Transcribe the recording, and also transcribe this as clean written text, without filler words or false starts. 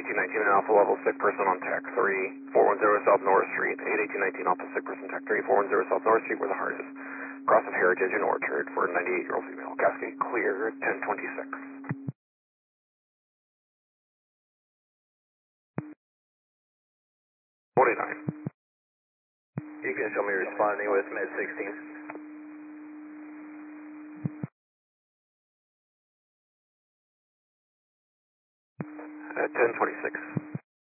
1819 Alpha level, sick person on TAC 3, 410 South North Street, 81819 Alpha, sick person TAC 3, 410 South North Street, where the heart is. Cross of Heritage and Orchard for a 98-year-old female. Cascade clear, 1026. 49. You can show me responding with Med 16. 1026.